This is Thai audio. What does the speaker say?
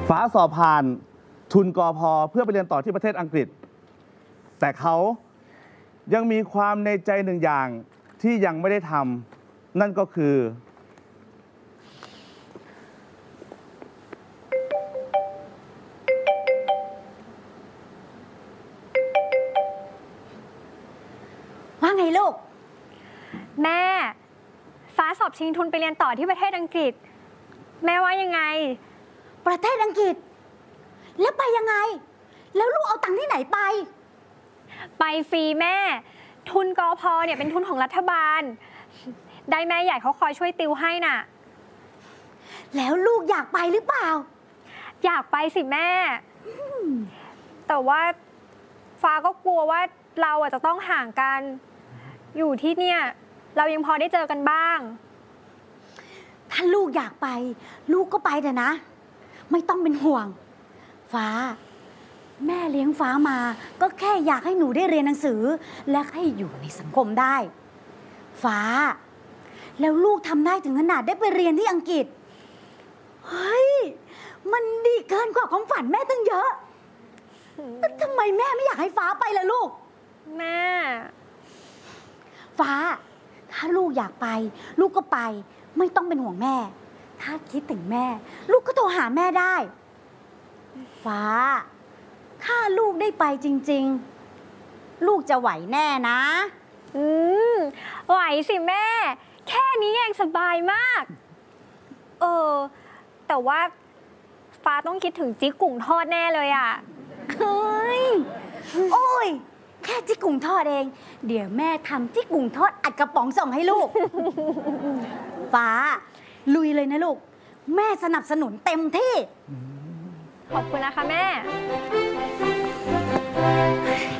ฟ้าสอบผ่านทุนกพ.เพื่อไปเรียนต่อที่ประเทศอังกฤษแต่เขายังมีความในใจหนึ่งอย่างที่ยังไม่ได้ทำนั่นก็คือว่าไงลูกแม่ฟ้าสอบชิงทุนไปเรียนต่อที่ประเทศอังกฤษแม่ว่ายังไงประเทศอังกฤษแล้วไปยังไงแล้วลูกเอาตังค์ที่ไหนไปฟรีแม่ทุนกพ.เนี่ยเป็นทุนของรัฐบาลได้แม่ใหญ่เขาคอยช่วยติวให้น่ะแล้วลูกอยากไปหรือเปล่าอยากไปสิแม่แต่ว่าฟ้าก็กลัวว่าเราจะต้องห่างกันอยู่ที่เนี่ยเรายังพอได้เจอกันบ้างถ้าลูกอยากไปลูกก็ไปเถอะนะไม่ต้องเป็นห่วงฟ้าแม่เลี้ยงฟ้ามาก็แค่อยากให้หนูได้เรียนหนังสือและให้อยู่ในสังคมได้ฟ้าแล้วลูกทำได้ถึงขนาดได้ไปเรียนที่อังกฤษเฮ้ยมันดีเกินกว่าความฝันแม่ตั้งเยอะทำไมแม่ไม่อยากให้ฟ้าไปล่ะลูกแม่ฟ้าถ้าลูกอยากไปลูกก็ไปไม่ต้องเป็นห่วงแม่ถ้าคิดถึงแม่ลูกก็โทรหาแม่ได้ฟ้าถ้าลูกได้ไปจริงๆลูกจะไหวแน่นะไหวสิแม่แค่นี้เองสบายมากแต่ว่าฟ้าต้องคิดถึงจิ๊กกุ่งทอดแน่เลยอ่ะเฮ้ยโอ้ยแค่จิ๊กกุ่งทอดเองเดี๋ยวแม่ทำจิ๊กกุ่งทอดอัดกระป๋องส่งให้ลูกฟ้าลุยเลยนะลูกแม่สนับสนุนเต็มที่ขอบคุณนะคะแม่